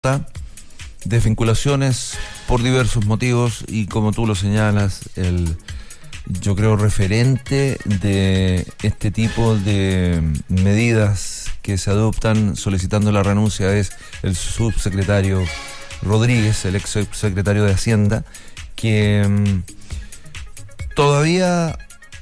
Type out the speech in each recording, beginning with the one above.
desvinculaciones por diversos motivos y, como tú lo señalas, yo creo referente de este tipo de medidas que se adoptan solicitando la renuncia es el subsecretario Rodríguez, el ex subsecretario de Hacienda, que todavía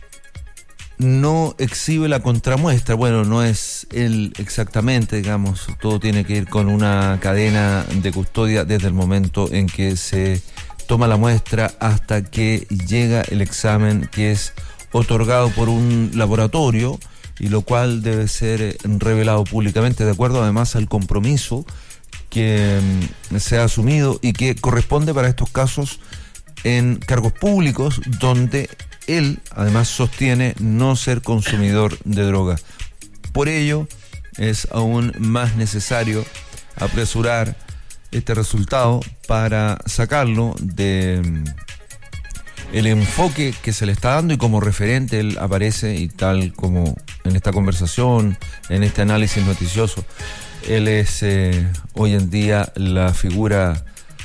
no exhibe la contramuestra. Bueno, no es él exactamente, digamos, todo tiene que ir con una cadena de custodia desde el momento en que se toma la muestra hasta que llega el examen, que es otorgado por un laboratorio, y lo cual debe ser revelado públicamente, de acuerdo además al compromiso que se ha asumido y que corresponde para estos casos en cargos públicos, donde él además sostiene no ser consumidor de drogas. Por ello es aún más necesario apresurar este resultado para sacarlo de el enfoque que se le está dando, y como referente él aparece, y tal como en esta conversación, en este análisis noticioso, él es hoy en día la figura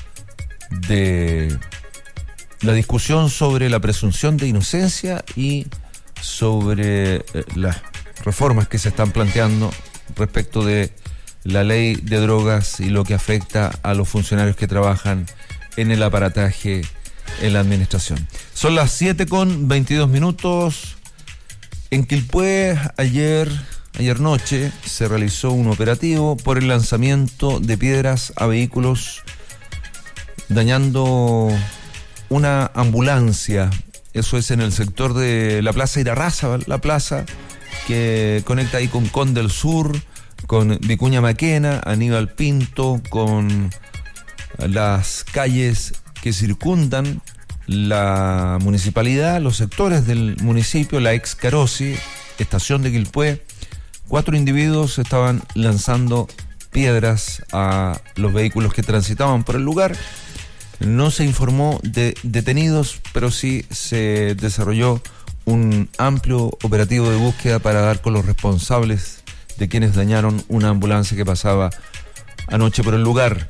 de la discusión sobre la presunción de inocencia y sobre las reformas que se están planteando respecto de la ley de drogas y lo que afecta a los funcionarios que trabajan en el aparataje en la administración. Son las 7:22. En Quilpué ayer noche se realizó un operativo por el lanzamiento de piedras a vehículos, dañando una ambulancia. Eso es en el sector de la Plaza Irarrázaval, la plaza que conecta ahí con Conde del Sur, con Vicuña Maquena, Aníbal Pinto, con las calles que circundan la municipalidad, los sectores del municipio, la ex Carosi, estación de Quilpué. 4 individuos estaban lanzando piedras a los vehículos que transitaban por el lugar. No se informó de detenidos, pero sí se desarrolló un amplio operativo de búsqueda para dar con los responsables de quienes dañaron una ambulancia que pasaba anoche por el lugar.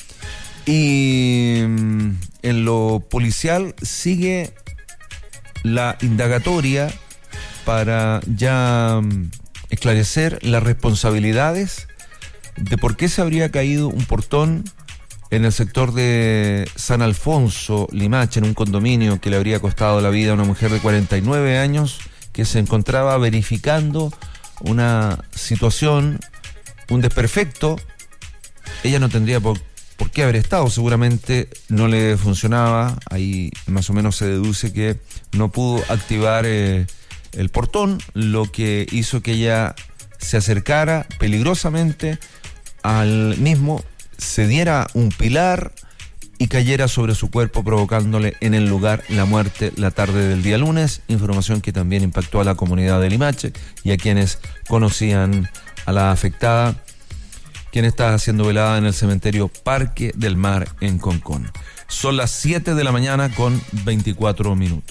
Y en lo policial sigue la indagatoria para ya esclarecer las responsabilidades de por qué se habría caído un portón en el sector de San Alfonso, Limache, en un condominio que le habría costado la vida a una mujer de 49 años que se encontraba verificando una situación, un desperfecto. Ella no tendría por qué haber estado, seguramente no le funcionaba. Ahí más o menos se deduce que no pudo activar el portón, lo que hizo que ella se acercara peligrosamente al mismo, se diera un pilar y cayera sobre su cuerpo, provocándole en el lugar la muerte la tarde del día lunes. Información que también impactó a la comunidad de Limache y a quienes conocían a la afectada, quien está siendo velada en el cementerio Parque del Mar en Concón. Son las 7:24.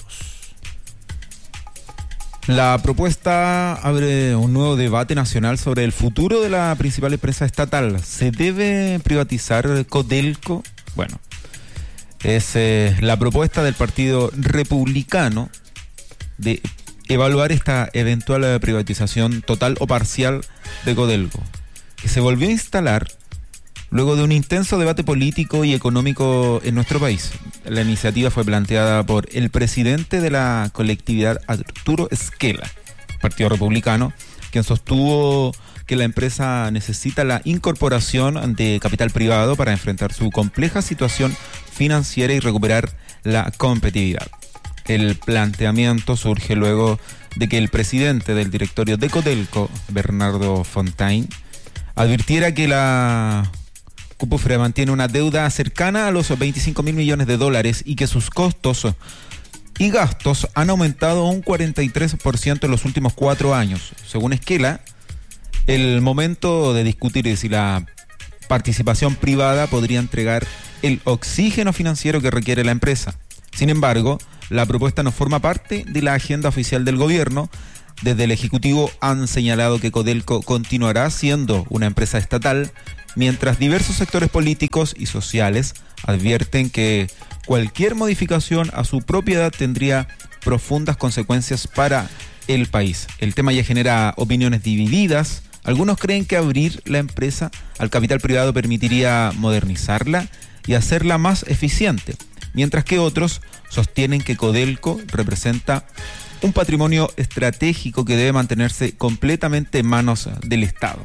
La propuesta abre un nuevo debate nacional sobre el futuro de la principal empresa estatal. ¿Se debe privatizar Codelco? Bueno, es la propuesta del Partido Republicano de evaluar esta eventual privatización total o parcial de Codelco, que se volvió a instalar luego de un intenso debate político y económico en nuestro país. La iniciativa fue planteada por el presidente de la colectividad, Arturo Esquela, Partido Republicano, quien sostuvo que la empresa necesita la incorporación de capital privado para enfrentar su compleja situación financiera y recuperar la competitividad. El planteamiento surge luego de que el presidente del directorio de Codelco, Bernardo Fontaine, advirtiera que la Cupufre mantiene una deuda cercana a los 25.000 millones de dólares y que sus costos y gastos han aumentado un 43% en los últimos 4 años. Según Esquela, el momento de discutir si la participación privada podría entregar el oxígeno financiero que requiere la empresa. Sin embargo, la propuesta no forma parte de la agenda oficial del gobierno. Desde el Ejecutivo han señalado que Codelco continuará siendo una empresa estatal mientras diversos sectores políticos y sociales advierten que cualquier modificación a su propiedad tendría profundas consecuencias para el país. El tema ya genera opiniones divididas. Algunos creen que abrir la empresa al capital privado permitiría modernizarla y hacerla más eficiente, mientras que otros sostienen que Codelco representa un patrimonio estratégico que debe mantenerse completamente en manos del Estado.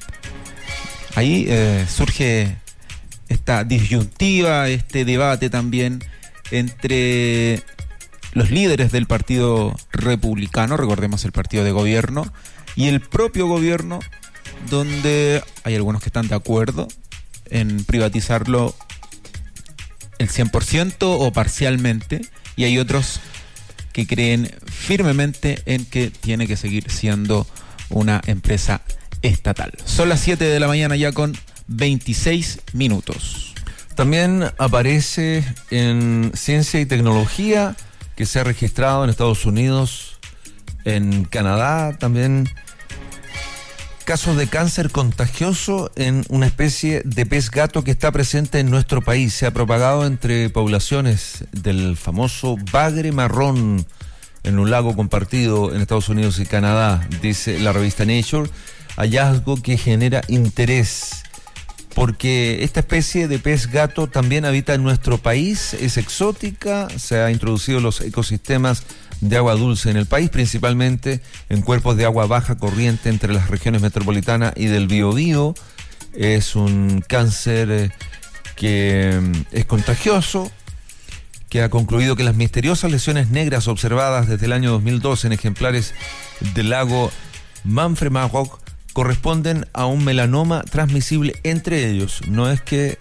Ahí surge esta disyuntiva, este debate también entre los líderes del Partido Republicano, recordemos el partido de gobierno, y el propio gobierno, donde hay algunos que están de acuerdo en privatizarlo el 100% o parcialmente, y hay otros que creen firmemente en que tiene que seguir siendo una empresa estatal. Son las 7 de la mañana ya con 26 minutos. También aparece en ciencia y tecnología que se ha registrado en Estados Unidos, en Canadá también, casos de cáncer contagioso en una especie de pez gato que está presente en nuestro país. Se ha propagado entre poblaciones del famoso bagre marrón en un lago compartido en Estados Unidos y Canadá, dice la revista Nature, hallazgo que genera interés, porque esta especie de pez gato también habita en nuestro país, es exótica, se ha introducido en los ecosistemas de agua dulce en el país, principalmente en cuerpos de agua baja corriente entre las regiones metropolitana y del Biobío. Es un cáncer que es contagioso, que ha concluido que las misteriosas lesiones negras observadas desde el año 2012 en ejemplares del lago Manfred-Maroc corresponden a un melanoma transmisible entre ellos. No es que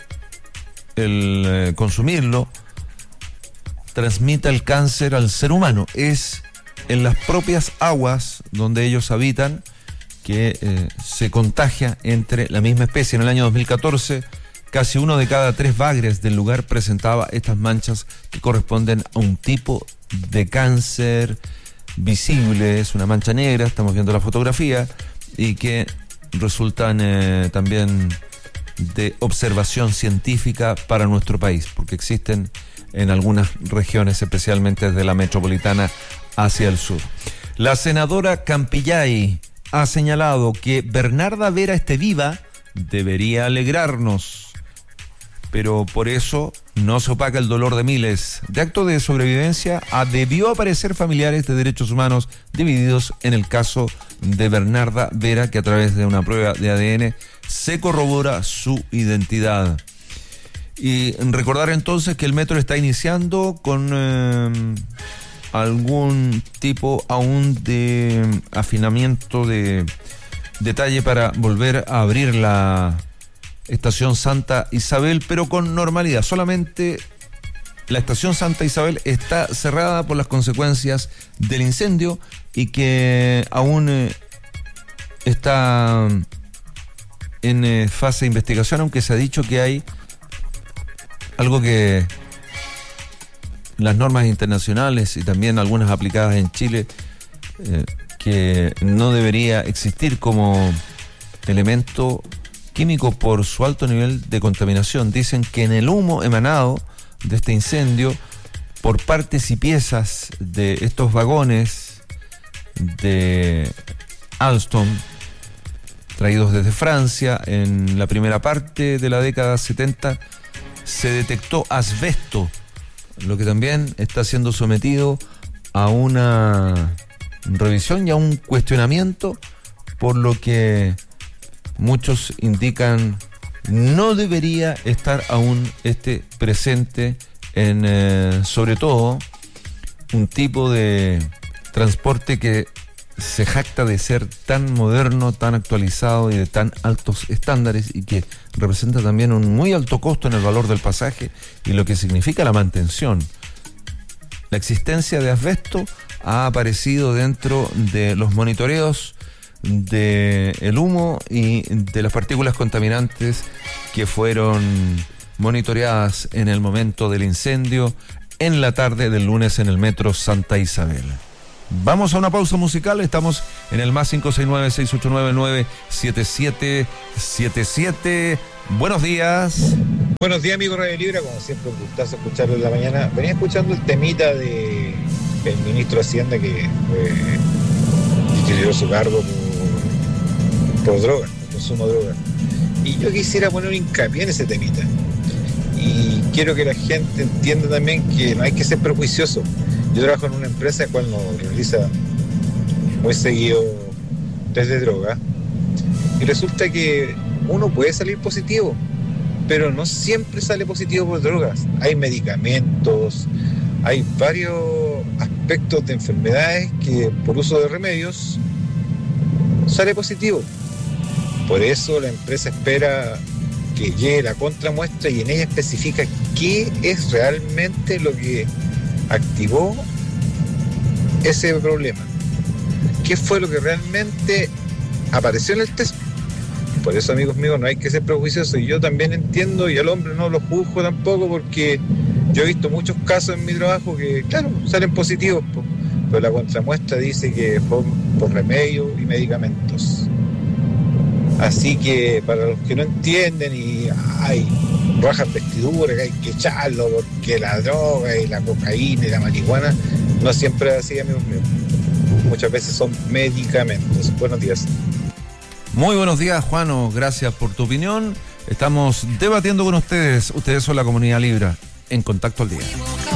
el consumirlo transmita el cáncer al ser humano, es en las propias aguas donde ellos habitan que se contagia entre la misma especie. En el año 2014, casi 1 de cada 3 bagres del lugar presentaba estas manchas que corresponden a un tipo de cáncer visible. Es una mancha negra, estamos viendo la fotografía, y que resultan también de observación científica para nuestro país, porque existen en algunas regiones, especialmente desde la metropolitana hacia el sur. La senadora Campillay ha señalado que Bernarda Vera esté viva debería alegrarnos, pero por eso no se opaca el dolor de miles. De acto de sobrevivencia debió aparecer familiares de derechos humanos divididos en el caso de Bernarda Vera, que a través de una prueba de ADN se corrobora su identidad. Y recordar entonces que el metro está iniciando con algún tipo aún de afinamiento de detalle para volver a abrir la estación Santa Isabel, pero con normalidad. Solamente la estación Santa Isabel está cerrada por las consecuencias del incendio y que aún está en fase de investigación, aunque se ha dicho que hay algo que las normas internacionales y también algunas aplicadas en Chile que no debería existir como elemento químico por su alto nivel de contaminación. Dicen que en el humo emanado de este incendio por partes y piezas de estos vagones de Alstom traídos desde Francia en la primera parte de la década 70 se detectó asbesto, lo que también está siendo sometido a una revisión y a un cuestionamiento, por lo que muchos indican no debería estar aún presente en sobre todo un tipo de transporte que se jacta de ser tan moderno, tan actualizado y de tan altos estándares, y que representa también un muy alto costo en el valor del pasaje y lo que significa la mantención. La existencia de asbesto ha aparecido dentro de los monitoreos del humo y de las partículas contaminantes que fueron monitoreadas en el momento del incendio en la tarde del lunes en el metro Santa Isabel. Vamos a una pausa musical, estamos en el más 569-6899-7777. Buenos días. Buenos días, amigo Radio Libre, como siempre, un gustazo escucharlo en la mañana. Venía escuchando el temita del ministro de Hacienda que destituyó su cargo por droga, por consumo de droga. Y yo quisiera poner un hincapié en ese temita. Y quiero que la gente entienda también que no hay que ser prejuicioso. Yo trabajo en una empresa en la cual nos realiza muy seguido test de droga. Y resulta que uno puede salir positivo, pero no siempre sale positivo por drogas. Hay medicamentos, hay varios aspectos de enfermedades que por uso de remedios sale positivo. Por eso la empresa espera que llegue la contramuestra y en ella especifica qué es realmente lo que activó ese problema. ¿Qué fue lo que realmente apareció en el test? Por eso, amigos míos, no hay que ser prejuiciosos. Y yo también entiendo, y al hombre no lo juzgo tampoco, porque yo he visto muchos casos en mi trabajo que, claro, salen positivos, pero la contramuestra dice que fue por remedio y medicamentos. Así que para los que no entienden y hay bajas vestiduras que hay que echarlo porque la droga y la cocaína y la marihuana, no siempre es así, amigos míos. Muchas veces son medicamentos. Buenos días. Muy buenos días, Juano. Gracias por tu opinión. Estamos debatiendo con ustedes. Ustedes son la Comunidad Libre en Contacto al Día.